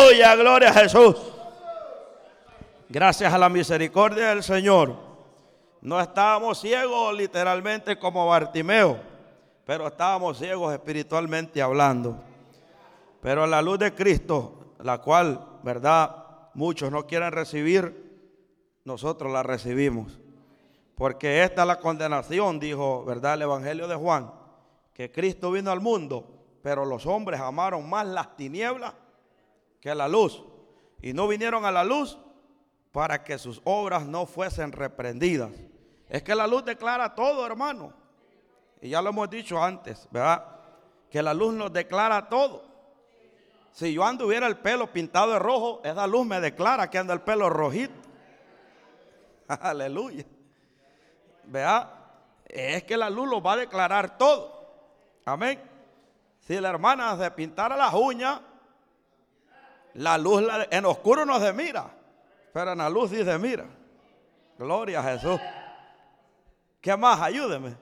Aleluya, gloria a Jesús. Gracias a la misericordia del Señor. No estábamos ciegos literalmente como Bartimeo, pero estábamos ciegos espiritualmente hablando. Pero a la luz de Cristo, la cual, verdad, muchos no quieren recibir, nosotros la recibimos. Porque esta es la condenación, dijo, verdad, el Evangelio de Juan, que Cristo vino al mundo, pero los hombres amaron más las tinieblas que la luz. Y no vinieron a la luz para que sus obras no fuesen reprendidas. Es que la luz declara todo, hermano. Y ya lo hemos dicho antes, ¿verdad? Que la luz nos declara todo. Si yo anduviera el pelo pintado de rojo, esa luz me declara que anda el pelo rojito. Aleluya. ¿Verdad? Es que la luz lo va a declarar todo. Amén. Si la hermana se pintara las uñas, la luz en oscuro no se mira, pero en la luz sí se mira. Gloria a Jesús. ¿Qué más? Ayúdeme.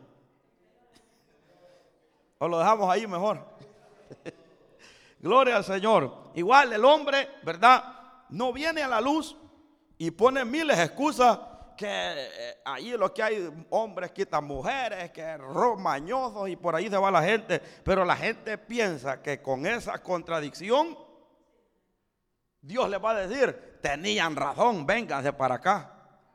O lo dejamos ahí mejor. Gloria al Señor. Igual el hombre, ¿verdad? No viene a la luz y pone miles de excusas. Que ahí lo que hay, hombres quitan mujeres, que romañosos, y por ahí se va la gente. Pero la gente piensa que con esa contradicción Dios les va a decir: tenían razón, vénganse para acá.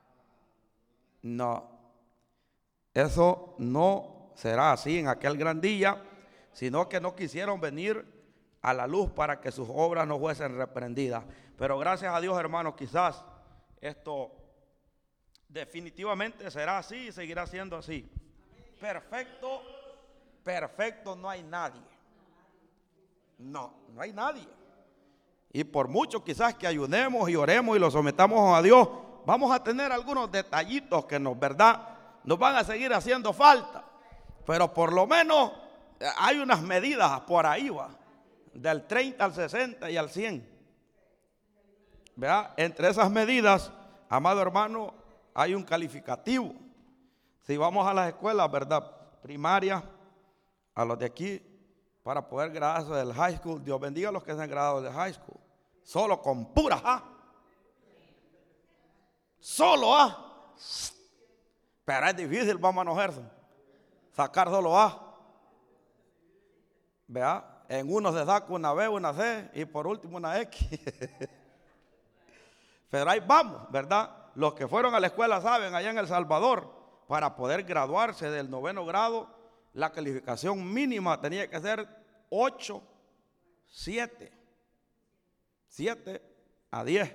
No, eso no será así en aquel gran día, sino que no quisieron venir a la luz para que sus obras no fuesen reprendidas. Pero gracias a Dios, hermanos, quizás esto definitivamente será así y seguirá siendo así. Perfecto, perfecto no hay nadie. No hay nadie. Y por mucho quizás que ayunemos y oremos y lo sometamos a Dios, vamos a tener algunos detallitos que nos van a seguir haciendo falta. Pero por lo menos hay unas medidas por ahí, va, del 30 al 60 y al 100. ¿Verdad? Entre esas medidas, amado hermano, hay un calificativo. Si vamos a las escuelas, ¿verdad?, primarias, a los de aquí, para poder graduarse del high school, Dios bendiga a los que se han graduado del high school, solo con puras A. Solo A. Pero es difícil, vamos a enojarse, sacar solo A. ¿Verdad? En uno se saca una B, una C y por último una X. Pero ahí vamos, ¿verdad? Los que fueron a la escuela saben, allá en El Salvador, para poder graduarse del 9º grado, la calificación mínima tenía que ser 8, 7 a 10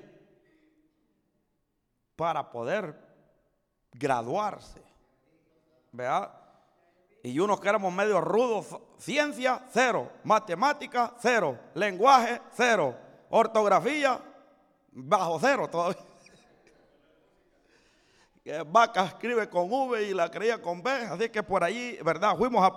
para poder graduarse, ¿verdad? Y unos que éramos medio rudos, ciencia 0, matemática 0, lenguaje 0, ortografía bajo 0 todavía. Vaca escribe con V y la creía con B, así que por ahí, ¿verdad?, fuimos a